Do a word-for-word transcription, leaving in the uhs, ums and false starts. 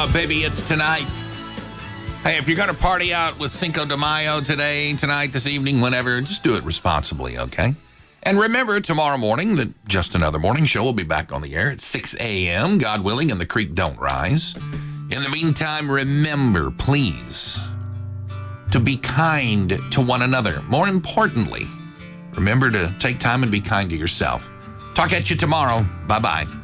Oh, baby, it's tonight. Hey, if you're going to party out with Cinco de Mayo today, tonight, this evening, whenever, just do it responsibly, okay? And remember, tomorrow morning, the Just Another Morning Show will be back on the air at six a.m., God willing, and the creek don't rise. In the meantime, remember, please, to be kind to one another. More importantly, remember to take time and be kind to yourself. Talk at you tomorrow. Bye-bye.